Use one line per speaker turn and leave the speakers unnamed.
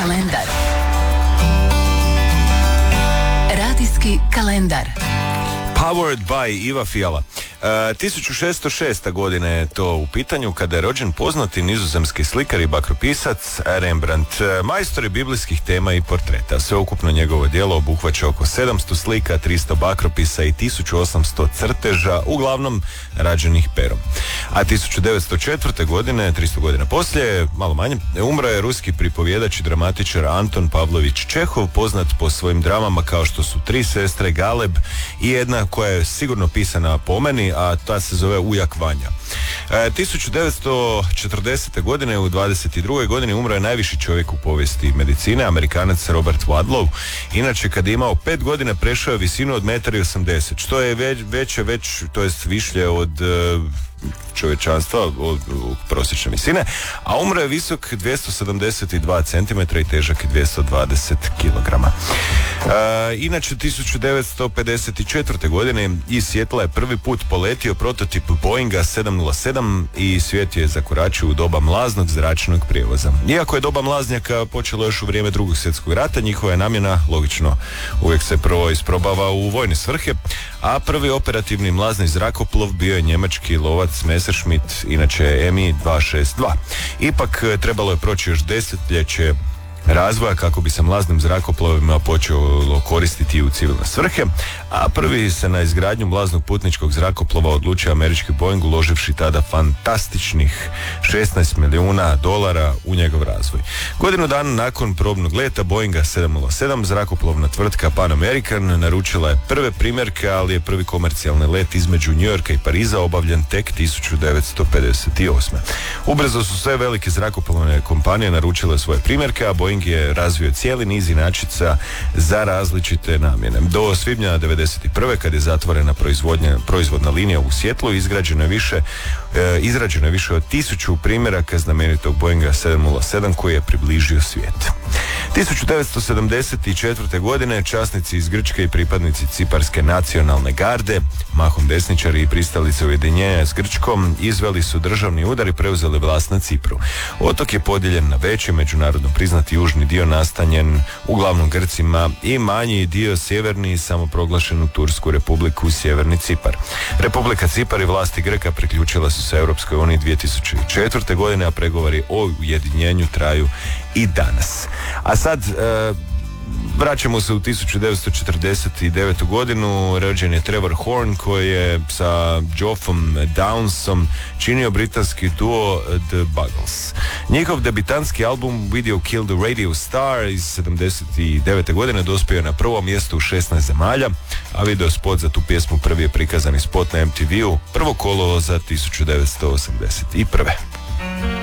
kalendar. Radijski kalendar.
Powered by Iva Fiala. 1606. godine je to u pitanju, kada je rođen poznati nizozemski slikar i bakropisac Rembrandt, majstor biblijskih tema i portreta. Sveukupno njegovo djelo obuhvaća oko 700 slika, 300 bakropisa i 1800 crteža, uglavnom rađenih perom. A 1904. godine, 300 godina poslije, malo manje, umro je ruski pripovjedač i dramatičar Anton Pavlović Čehov, poznat po svojim dramama kao što su Tri sestre, Galeb i jedna koja je sigurno pisana po meni, a ta se zove Ujak Vanja. 1940. godine, u 22. godini, umro je najviši čovjek u povijesti medicine, Amerikanac Robert Wadlow. Inače, kad je imao 5 godina, prešao je visinu od 1,80 m, što je to jest višlje od čovječanstva, od prosječne visine, a umro je visok 272 cm i težak 220 kg. Inače, 1954. godine iz Sjetla je prvi put poletio prototip Boeinga 707 i svijet je zakoračio u doba mlaznog zračnog prijevoza. Iako je doba mlaznjaka počelo još u vrijeme Drugog svjetskog rata, njihova je namjena, logično, uvijek se prvo isprobava u vojne svrhe, a prvi operativni mlazni zrakoplov bio je njemački lovac Messerschmitt, inače Mi-262. Ipak trebalo je proći još desetljeće razvoja kako bi se mlaznim zrakoplovima počelo koristiti u civilne svrhe, a prvi se na izgradnju mlaznog putničkog zrakoplova odlučio američki Boeing, uloživši tada fantastičnih $16 milijuna u njegov razvoj. Godinu dana nakon probnog leta Boeinga 707, zrakoplovna tvrtka Pan American naručila je prve primjerke, ali je prvi komercijalni let između New Yorka i Pariza obavljen tek 1958. Ubrzo su sve velike zrakoplovne kompanije naručile svoje primjerke, a Boeing je razvio cijeli niz inačica za različite namjene. Do svibnja 1991. kad je zatvorena proizvodna linija u Sjetlu, izrađeno je više od 1000 primjeraka znamenitog Boeinga 707 koji je približio svijet. 1974. godine časnici iz Grčke i pripadnici Ciparske nacionalne garde, mahom desničari i pristalice ujedinjenja s Grčkom, izveli su državni udar i preuzeli vlast na Cipru. Otok je podijeljen na veći, međunarodno priznati južni dio nastanjen uglavnom Grcima i manji dio sjeverni, samoproglašenu Tursku republiku Sjeverni Cipar. Republika Cipar i vlasti Grka priključila su se Europskoj uniji 2004. godine, a pregovori o ujedinjenju traju i danas. A sad vraćamo se u 1949. godinu. Rođen je Trevor Horn, koji je sa Geoffom Downsom činio britanski duo The Buggles. Njihov debitanski album Video Killed the Radio Star iz 79. godine dospio je na prvo mjesto u 16 zemalja, a video spot za tu pjesmu prvi je prikazani spot na MTV-u 1. kolovoza 1981.